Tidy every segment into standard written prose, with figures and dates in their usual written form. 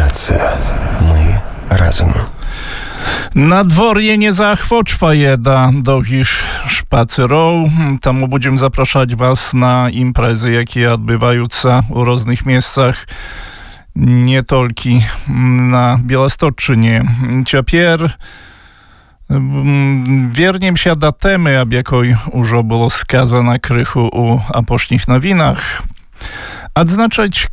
Радіорація. Ми разом. Nadworje nie zachwoczwaje da długich szpacerów, temu będziemy zapraszać was na imprezy, jakie odbywają się w różnych miejscach, nie tylko na Białostoczynie. Ciapier wiernie się da temy, ab jakoj już było skazane krychu u apośnich nowinach. Odznaczać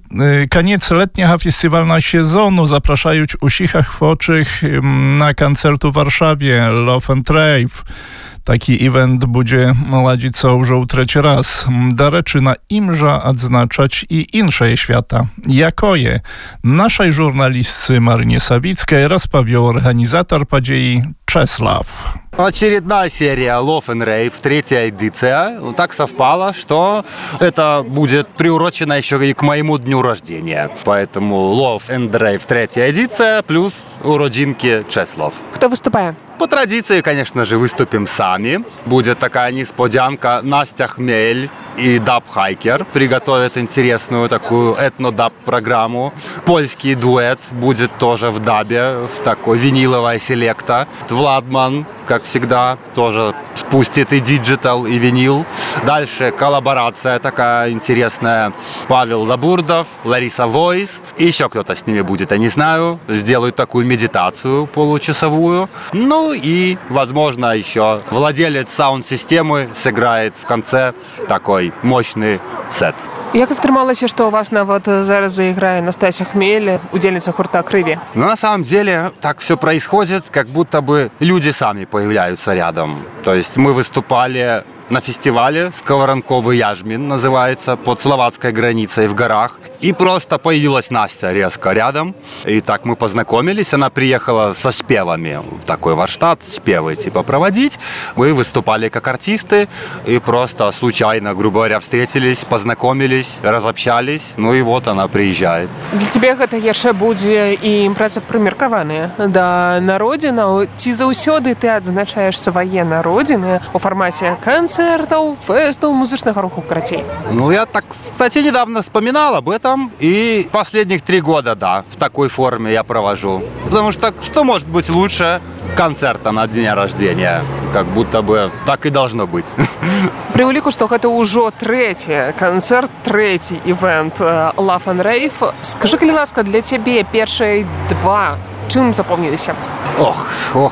koniec letniego festiwalnego sezonu, zapraszając usich chłoczych na koncert w Warszawie, Love and Rave. Taki event będzie ladzić już trzeci raz. Da reczy na imża odznaczać i insze świata. Jakoje naszej żurnalistce Marynie Sawickiej rozpowiedział organizator podziei Czesław. Очередная серия Love and Rave, третья эдиция. Так совпало, что это будет приурочено еще и к моему дню рождения. Поэтому Love and Rave, третья эдиция, плюс уродинки Czesław. Кто выступает? По традиции, конечно же, выступим сами. Будет такая несподянка. Настя Хмель и Даб-хайкер приготовят интересную такую этно-даб-программу. Польский дуэт будет тоже в дабе, в такой виниловой селекта. Владман, как всегда, тоже спустит и диджитал, и винил. Дальше коллаборация такая интересная. Павел Лабурдов, Лариса Войс. И еще кто-то с ними будет, я не знаю. Сделают такую медитацию получасовую. Ну и, возможно, еще владелец саунд-системы сыграет в конце такой мощный сет. Як атрымалася, што у вас нават зараз заиграе Настасья Хмель, удельница хурта «Крыві»? Но на самом деле так все происходит, как будто бы люди сами появляются рядом. То есть мы выступали на фестивале «Сковоронковый яжмин» называется, под словацкой границей в горах. И просто появилась Настя резко рядом. И так мы познакомились. Она приехала со спевами в такой Варштат, спевы типа проводить. Мы выступали как артисты и просто случайно, грубо говоря, встретились, познакомились, разобщались. Ну и вот она приезжает. Для тебя гэта яшчэ будзе і імпрэза прымеркаваная да народзінаў. Ці заўсёды ты адзначаеш свае народзіны у фармаце канцэртаў, фэстаў, музычнага руху, карацей? Ну, я так, кстати, недавно вспоминал об этом. И последних 3 года, да, в такой форме я провожу. Потому что что может быть лучше концерта на день рождения? Как будто бы так и должно быть. Пры ўліку, што гэта ўжо трэці канцэрт, трэці івент Love and Rave. Скажы, калі ласка, для цябе першыя 2 чым запомніліся? Ох.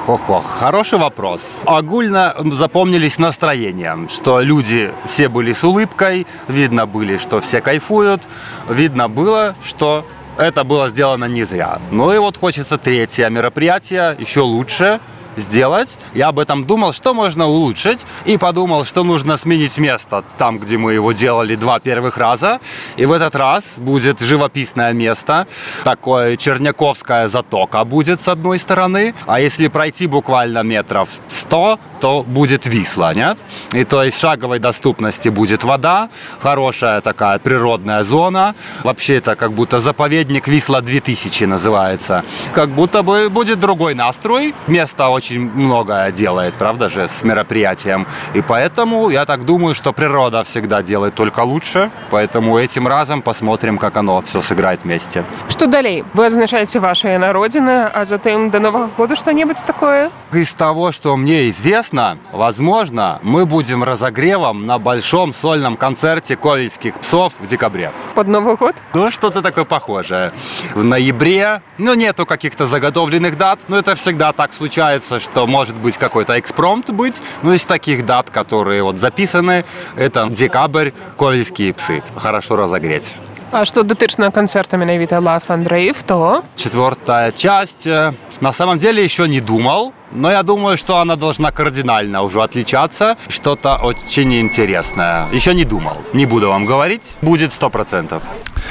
Хороший вопрос. Огульно запомнились настроением, что люди все были с улыбкой, видно были, что все кайфуют, видно было, что это было сделано не зря. Ну и вот хочется третье мероприятие еще лучше сделать. Я об этом думал, что можно улучшить, и подумал, что нужно сменить место там, где мы его делали 2 первых раза. И в этот раз будет живописное место, такое Черняковская затока будет с одной стороны, а если пройти буквально метров 100, то будет Висла, нет? И то есть в шаговой доступности будет вода, хорошая такая природная зона. Вообще это как будто заповедник Висла 2000 называется. Как будто бы будет другой настрой. Место очень многое делает, правда же, с мероприятием. И поэтому я так думаю, что природа всегда делает только лучше. Поэтому этим разом посмотрим, как оно все сыграет вместе. Что далее? Вы отзначаете ваши народины, а затем до Нового года что-нибудь такое? Из того, что мне известно, возможно, мы будем разогревом на большом сольном концерте Ковельских псов в декабре. Под Новый год? Ну, что-то такое похожее. В ноябре, нету каких-то заготовленных дат, но это всегда так случается, что может быть какой-то экспромт быть. Но из таких дат, которые вот записаны, это декабрь, Ковельские псы. Хорошо разогреть. А что датычна концерта менавіта Love and Rave, то? 4-я часть. На самом деле еще не думал, но я думаю, что она должна кардинально уже отличаться. Что-то очень интересное. Еще не думал. Не буду вам говорить. Будет 100%.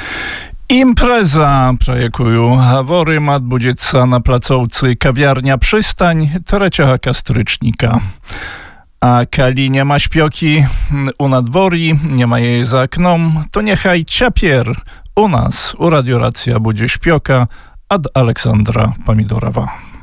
Impreza, про яку говоримо, odbędzie na placówce Kawiarnia Przystań 3 kastrycznika. A kali nie ma śpioki u nadwori, nie ma jej za okном, to niechaj ciapier u nas, u Radioracja będzie śpioka od Aleksandra Pomidorowa.